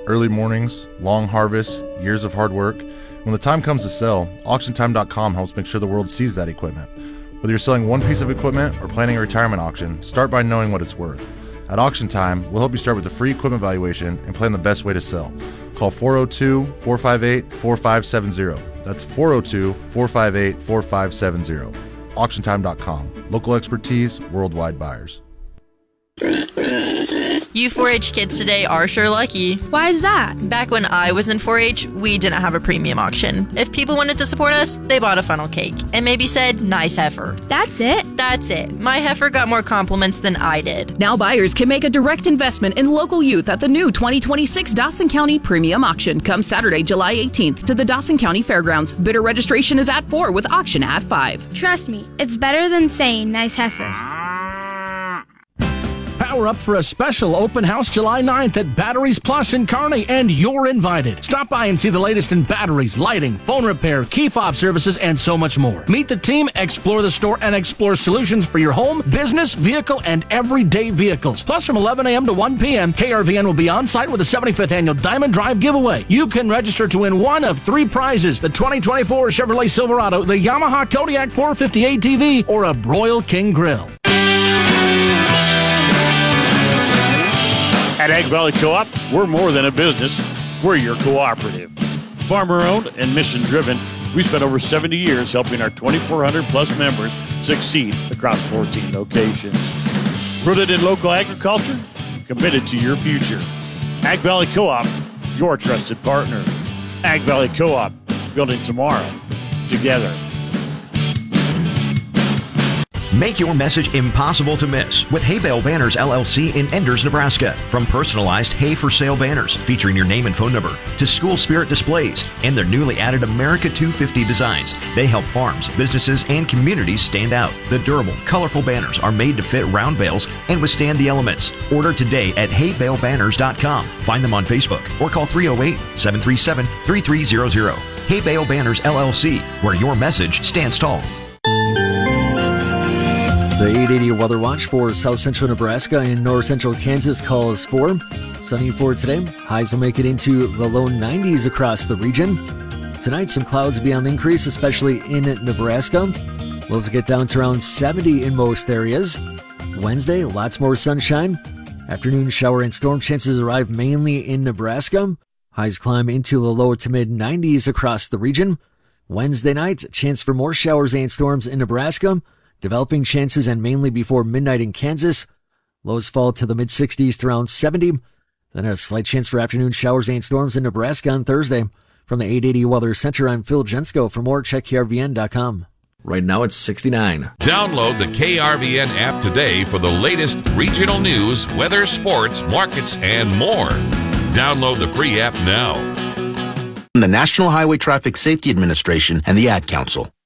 Early mornings, long harvests, years of hard work. When the time comes to sell, AuctionTime.com helps make sure the world sees that equipment. Whether you're selling one piece of equipment or planning a retirement auction, start by knowing what it's worth. At Auction Time, we'll help you start with a free equipment valuation and plan the best way to sell. Call 402-458-4570. That's 402-458-4570. AuctionTime.com. Local expertise, worldwide buyers. You 4-H kids today are sure lucky. Why is that? Back when I was in 4-H, we didn't have a premium auction. If people wanted to support us, they bought a funnel cake and maybe said, "Nice heifer." That's it? That's it. My heifer got more compliments than I did. Now buyers can make a direct investment in local youth at the new 2026 Dawson County Premium Auction. Come Saturday, July 18th to the Dawson County Fairgrounds. Bidder registration is at 4 with auction at 5. Trust me, it's better than saying nice heifer. Power up for a special open house July 9th at Batteries Plus in Kearney, and you're invited. Stop by and see the latest in batteries, lighting, phone repair, key fob services, and so much more. Meet the team, explore the store, and explore solutions for your home, business, vehicle, and everyday vehicles. Plus, from 11 a.m. to 1 p.m., KRVN will be on site with the 75th Annual Diamond Drive giveaway. You can register to win one of 3 prizes: the 2024 Chevrolet Silverado, the Yamaha Kodiak 450 ATV, or a Broil King Grill. At Ag Valley Co-op, we're more than a business. We're your cooperative. Farmer-owned and mission-driven, we spent over 70 years helping our 2,400-plus members succeed across 14 locations. Rooted in local agriculture, committed to your future. Ag Valley Co-op, your trusted partner. Ag Valley Co-op, building tomorrow together. Make your message impossible to miss with Hay Bale Banners LLC in Enders, Nebraska. From personalized hay for sale banners featuring your name and phone number to school spirit displays and their newly added America 250 designs, they help farms, businesses, and communities stand out. The durable, colorful banners are made to fit round bales and withstand the elements. Order today at haybalebanners.com. Find them on Facebook or call 308-737-3300. Hay Bale Banners LLC, where your message stands tall. The 880 Weather Watch for south central Nebraska and north central Kansas calls for sunny for today. Highs will make it into the low 90s across the region. Tonight, some clouds will be on the increase, especially in Nebraska. Lows will get down to around 70 in most areas. Wednesday, lots more sunshine. Afternoon shower and storm chances arrive mainly in Nebraska. Highs climb into the low to mid 90s across the region. Wednesday night, chance for more showers and storms in Nebraska. Developing chances and mainly before midnight in Kansas. Lows fall to the mid-60s to around 70. Then a slight chance for afternoon showers and storms in Nebraska on Thursday. From the 880 Weather Center, I'm Phil Jensko. For more, check KRVN.com. Right now it's 69. Download the KRVN app today for the latest regional news, weather, sports, markets, and more. Download the free app now. The National Highway Traffic Safety Administration and the Ad Council.